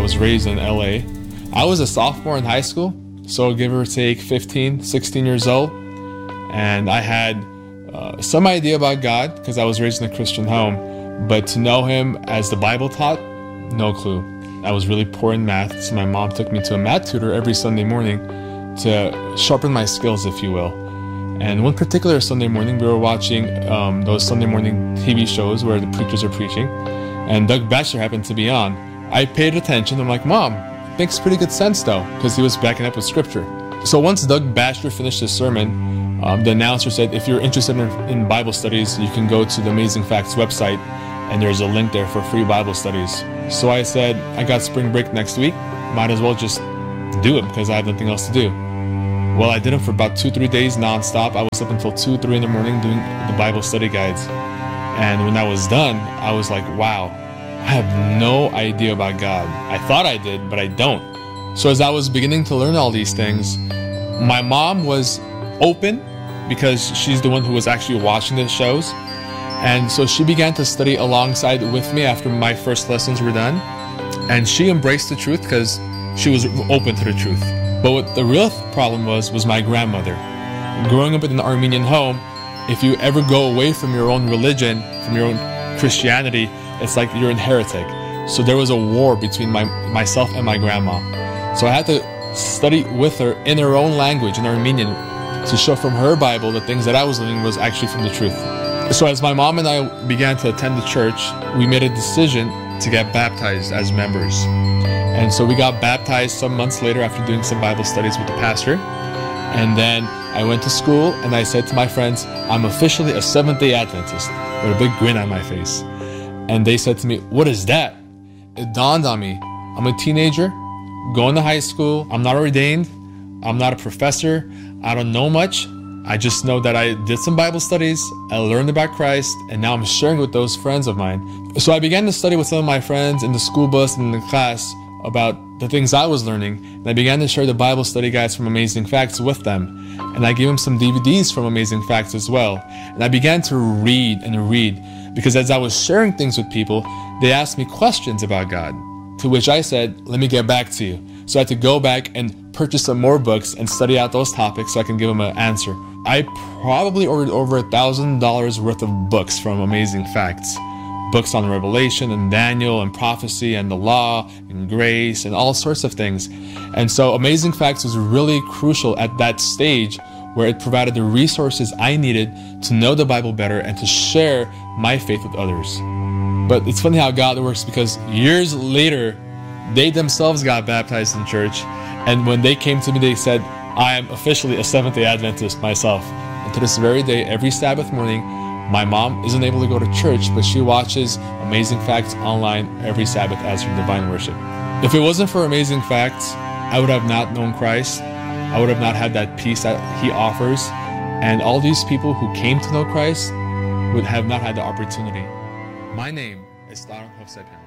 was raised in LA. I was a sophomore in high school, so give or take 15, 16 years old. And I had some idea about God because I was raised in a Christian home, but to know him as the Bible taught, no clue. I was really poor in math, so my mom took me to a math tutor every Sunday morning to sharpen my skills, if you will. And one particular Sunday morning, we were watching those Sunday morning TV shows where the preachers are preaching, and Doug Batchelor happened to be on. I paid attention. I'm like, Mom, makes pretty good sense though, because he was backing up with scripture. So once Doug Batchelor finished his sermon, the announcer said, if you're interested in Bible studies, you can go to the Amazing Facts website, and there's a link there for free Bible studies. So I said, I got spring break next week, might as well just do it because I have nothing else to do. Well, I did it for about 2-3 days nonstop. I was up until 2-3 in the morning doing the Bible study guides. And when I was done, I was like, wow, I have no idea about God. I thought I did, but I don't. So as I was beginning to learn all these things, my mom was open because she's the one who was actually watching the shows. And so she began to study alongside with me after my first lessons were done. And she embraced the truth because she was open to the truth. But what the real problem was my grandmother. Growing up in an Armenian home, if you ever go away from your own religion, from your own Christianity, it's like you're a heretic. So there was a war between myself and my grandma. So I had to study with her in her own language, in Armenian, to show from her Bible the things that I was learning was actually from the truth. So as my mom and I began to attend the church, we made a decision to get baptized as members. And so we got baptized some months later after doing some Bible studies with the pastor. And then I went to school and I said to my friends, I'm officially a Seventh-day Adventist, with a big grin on my face. And they said to me, what is that? It dawned on me, I'm a teenager, going to high school, I'm not ordained, I'm not a professor, I don't know much. I just know that I did some Bible studies, I learned about Christ, and now I'm sharing with those friends of mine. So I began to study with some of my friends in the school bus and in the class about the things I was learning, and I began to share the Bible study guides from Amazing Facts with them. And I gave them some DVDs from Amazing Facts as well. And I began to read and read, because as I was sharing things with people, they asked me questions about God, to which I said, let me get back to you. So I had to go back and purchase some more books and study out those topics so I can give them an answer. I probably ordered over $1,000 worth of books from Amazing Facts. Books on Revelation and Daniel and prophecy and the law and grace and all sorts of things. And so Amazing Facts was really crucial at that stage where it provided the resources I needed to know the Bible better and to share my faith with others. But it's funny how God works, because years later, they themselves got baptized in church. And when they came to me, they said, I am officially a Seventh-day Adventist myself. And to this very day, every Sabbath morning, my mom isn't able to go to church, but she watches Amazing Facts online every Sabbath as her divine worship. If it wasn't for Amazing Facts, I would have not known Christ. I would have not had that peace that he offers. And all these people who came to know Christ would have not had the opportunity. My name is Taran Hovsepian.